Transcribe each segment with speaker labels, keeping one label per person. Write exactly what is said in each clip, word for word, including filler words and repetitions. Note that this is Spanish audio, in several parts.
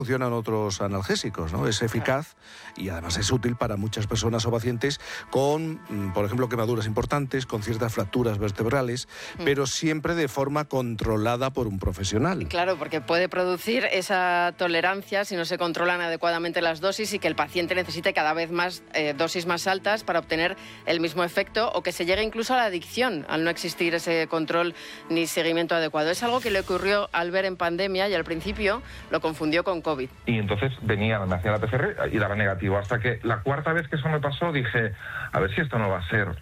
Speaker 1: funcionan otros analgésicos, ¿no? Es eficaz y además es útil para muchas personas o pacientes con, por ejemplo, quemaduras importantes, con ciertas fracturas vertebrales, mm. pero siempre de forma controlada por un profesional.
Speaker 2: Claro, porque puede producir esa tolerancia si no se controlan adecuadamente las dosis y que el paciente necesite cada vez más eh, dosis más altas para obtener el mismo efecto, o que se llegue incluso a la adicción al no existir ese control ni seguimiento adecuado. Es algo que le ocurrió al ver en pandemia y al principio lo confundió con COVID.
Speaker 3: Y entonces venía, me hacía la P C R y daba negativo. Hasta que la cuarta vez que eso me pasó dije, a ver si esto no va a ser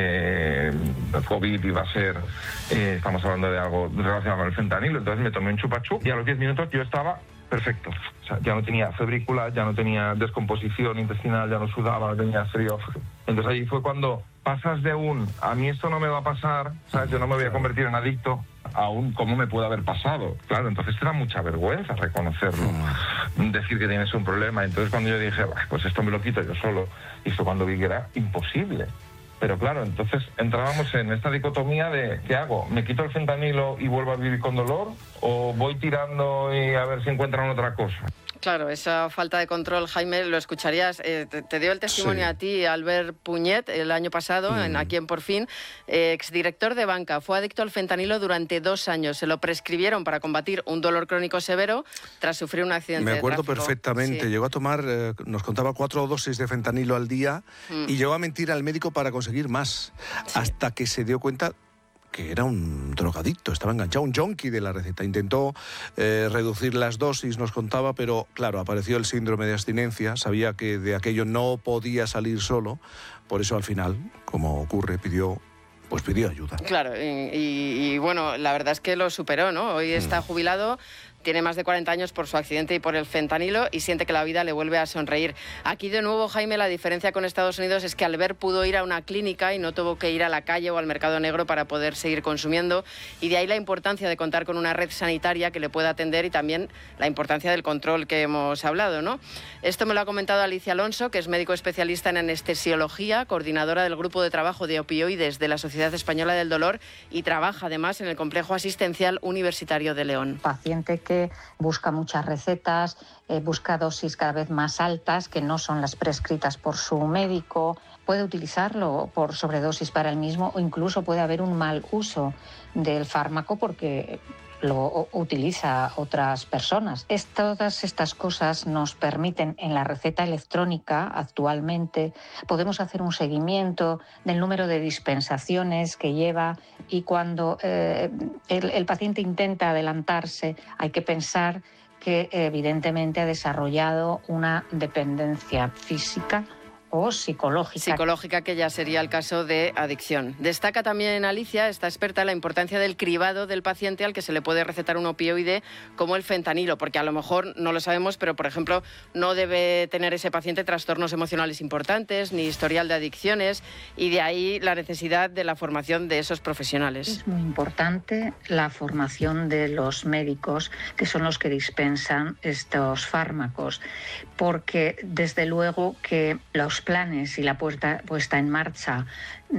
Speaker 3: eh, COVID y va a ser, eh, estamos hablando de algo relacionado con el fentanilo. Entonces me tomé un chupachup y a los diez minutos yo estaba perfecto. O sea, ya no tenía febrícula, ya no tenía descomposición intestinal, ya no sudaba, no tenía frío. Entonces ahí fue cuando pasas de un, a mí esto no me va a pasar, ¿sabes? Yo no me voy a convertir en adicto, a un cómo me puede haber pasado. Claro, entonces te da mucha vergüenza reconocerlo, decir que tienes un problema. Entonces cuando yo dije, pues esto me lo quito yo solo, y fue cuando vi que era imposible. Pero claro, entonces entrábamos en esta dicotomía de ¿qué hago? ¿Me quito el fentanilo y vuelvo a vivir con dolor? ¿O voy tirando y a ver si encuentran otra cosa?
Speaker 2: Claro, esa falta de control, Jaime, lo escucharías. Eh, te, te dio el testimonio sí. a ti, Albert Puñet, el año pasado, mm. en Aquí en Por Fin, eh, exdirector de banca. Fue adicto al fentanilo durante dos años. Se lo prescribieron para combatir un dolor crónico severo tras sufrir un accidente
Speaker 1: Me acuerdo
Speaker 2: de tráfico.
Speaker 1: perfectamente.
Speaker 2: Sí.
Speaker 1: Llegó a tomar, eh, nos contaba, cuatro dosis de fentanilo al día mm. y llegó a mentir al médico para conseguir más. Sí. Hasta que se dio cuenta que era un drogadicto, estaba enganchado, un junkie de la receta. Intentó eh, reducir las dosis, nos contaba, pero claro, apareció el síndrome de abstinencia, sabía que de aquello no podía salir solo, por eso al final, como ocurre, pidió pues pidió ayuda.
Speaker 2: Claro, y, y, y bueno, la verdad es que lo superó, ¿no? Hoy está jubilado, tiene más de cuarenta años por su accidente y por el fentanilo y siente que la vida le vuelve a sonreír. Aquí de nuevo, Jaime, la diferencia con Estados Unidos es que Albert pudo ir a una clínica y no tuvo que ir a la calle o al mercado negro para poder seguir consumiendo, y de ahí la importancia de contar con una red sanitaria que le pueda atender y también la importancia del control que hemos hablado, ¿no? Esto me lo ha comentado Alicia Alonso, que es médico especialista en anestesiología, coordinadora del Grupo de Trabajo de Opioides de la Sociedad Española del Dolor, y trabaja además en el Complejo Asistencial Universitario de León.
Speaker 4: Paciente que busca muchas recetas, eh, busca dosis cada vez más altas que no son las prescritas por su médico, puede utilizarlo por sobredosis para el mismo, o incluso puede haber un mal uso del fármaco porque lo utiliza otras personas. Es, todas estas cosas nos permiten, en la receta electrónica actualmente, podemos hacer un seguimiento del número de dispensaciones que lleva, y cuando eh, el, el paciente intenta adelantarse, hay que pensar que evidentemente ha desarrollado una dependencia física o psicológica.
Speaker 2: Psicológica, que ya sería el caso de adicción. Destaca también Alicia, esta experta, la importancia del cribado del paciente al que se le puede recetar un opioide como el fentanilo, porque a lo mejor no lo sabemos, pero por ejemplo no debe tener ese paciente trastornos emocionales importantes ni historial de adicciones, y de ahí la necesidad de la formación de esos profesionales.
Speaker 4: Es muy importante la formación de los médicos, que son los que dispensan estos fármacos, porque desde luego que los planes y la puesta, puesta en marcha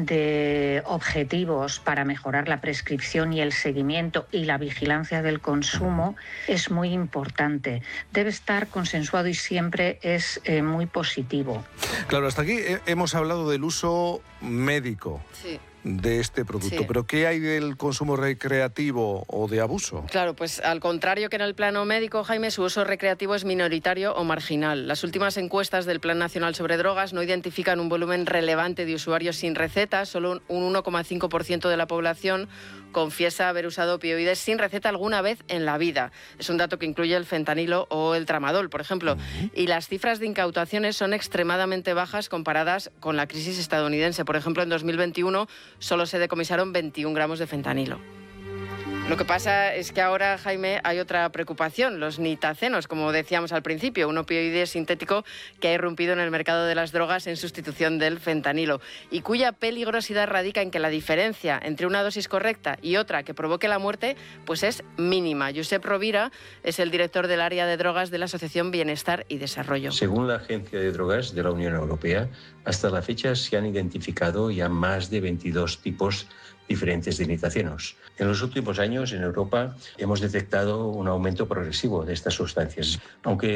Speaker 4: de objetivos para mejorar la prescripción y el seguimiento y la vigilancia del consumo es muy importante. Debe estar consensuado y siempre es eh, muy positivo.
Speaker 1: Claro, hasta aquí hemos hablado del uso médico.
Speaker 2: Sí.
Speaker 1: De este producto,
Speaker 2: sí.
Speaker 1: pero ¿qué hay del consumo recreativo o de abuso?
Speaker 2: Claro, pues al contrario que en el plano médico, Jaime, su uso recreativo es minoritario o marginal. Las últimas encuestas del Plan Nacional sobre Drogas no identifican un volumen relevante de usuarios sin receta. Solo un uno coma cinco por ciento de la población confiesa haber usado opioides sin receta alguna vez en la vida. Es un dato que incluye el fentanilo o el tramadol, por ejemplo. Uh-huh. Y las cifras de incautaciones son extremadamente bajas comparadas con la crisis estadounidense. Por ejemplo, en dos mil veintiuno solo se decomisaron veintiún gramos de fentanilo. Lo que pasa es que ahora, Jaime, hay otra preocupación, los nitacenos, como decíamos al principio, un opioide sintético que ha irrumpido en el mercado de las drogas en sustitución del fentanilo y cuya peligrosidad radica en que la diferencia entre una dosis correcta y otra que provoque la muerte pues es mínima. Josep Rovira es el director del área de drogas de la Asociación Bienestar y Desarrollo.
Speaker 5: Según la Agencia de Drogas de la Unión Europea, hasta la fecha se han identificado ya más de veintidós tipos diferentes de nitacenos. En los últimos años, en Europa, hemos detectado un aumento progresivo de estas sustancias, aunque